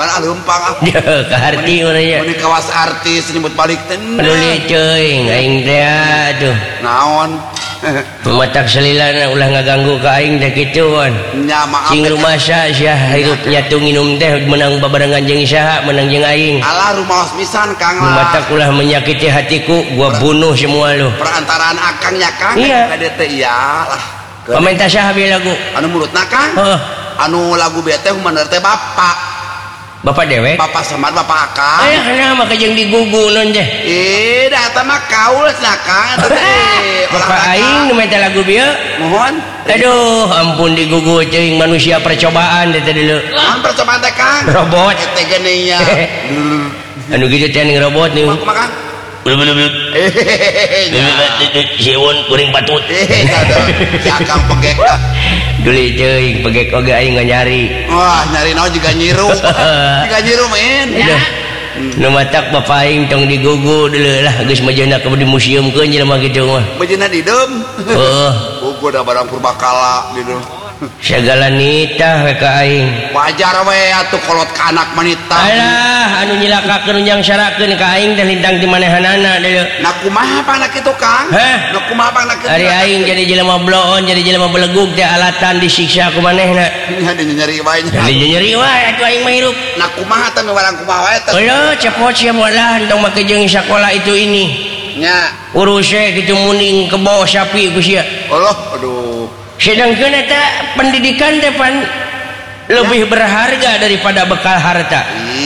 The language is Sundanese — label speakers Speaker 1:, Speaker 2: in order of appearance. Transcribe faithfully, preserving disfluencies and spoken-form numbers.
Speaker 1: mana leumpang ah.
Speaker 2: Ka arti urang
Speaker 1: Mun kawas artis nyebut balik teh.
Speaker 2: peduli teuing aing teh atuh.
Speaker 1: Naon?
Speaker 2: Matak selilana ulah ngaganggu ka aing teh kituan.
Speaker 1: Nya maaf.
Speaker 2: Cing rumasa sia hirup nyatu nginum teh menang babarengan jeung saha menang jeung aing.
Speaker 1: Alah rumaos pisan Kang lah.
Speaker 2: Matak ulah menyakiti hatiku gua bunuh semua lu.
Speaker 1: Perantaraan akang nya Kang.
Speaker 2: Iya.
Speaker 1: Kade teh iya lah.
Speaker 2: Pamenta saha bieu lagu?
Speaker 1: Anu mulutna Kang?
Speaker 2: Heeh.
Speaker 1: Anu lagu bieu teh humaner teh bapak.
Speaker 2: Bapak dewek?
Speaker 1: Bapak Samad bapak Akang.
Speaker 2: Aya kana mah jeung digugunon teh.
Speaker 1: Eh, da eta mah kaula cenah Kang.
Speaker 2: Bapak aing nu meta lagu bieu.
Speaker 1: Mohon.
Speaker 2: Aduh, ampun digugu teuing manusia percobaan teh dulu.
Speaker 1: Naon percobaan teh Kang?
Speaker 2: Robot.
Speaker 1: Teh geuning nya.
Speaker 2: Anu kitu teh ning robot nih.
Speaker 1: Kumaha Kang?
Speaker 2: Belum-belum. Siwon kuring patut.
Speaker 1: Ya Kang pegek dah.
Speaker 2: Duli teuing pegek oge aing nyari.
Speaker 1: Wah, nyari naon juga nyiru. Juga nyiru men.
Speaker 2: Ya. Nu matak bapak aing tong digugu deuleu lah geus majana ka di museumkeun jelema kitu mah.
Speaker 1: Bejeuna di deum.
Speaker 2: Heeh.
Speaker 1: Buku da barang purbakala di deum.
Speaker 2: Sagala nitah we ka aing.
Speaker 1: Wajar we atuh kolot ka anak manita.
Speaker 2: Alah anu nyilakakeun jeung syarakeun ka aing teh lintang ti manehanana deuleu.
Speaker 1: Na kumaha pang nak kitu Kang?
Speaker 2: Hah?
Speaker 1: Na kumaha pang nak kitu?
Speaker 2: Ari aing jadi jelema bloon, jadi jelema belegug teh alatan disiksa ku manehna.
Speaker 1: Nya di nyeri wae nya.
Speaker 2: Jadi nyeri wae atuh aing mah hirup.
Speaker 1: Na kumaha teh barang kumaha wae teh.
Speaker 2: Eueuh cepot sia moal tong make jeung sakola itu ini.
Speaker 1: Nya.
Speaker 2: Urus we kitu muning kebo sapi ku sia.
Speaker 1: Allah, aduh.
Speaker 2: Sedangkeun eta pendidikan teh pan lebih berharga daripada bekal harta.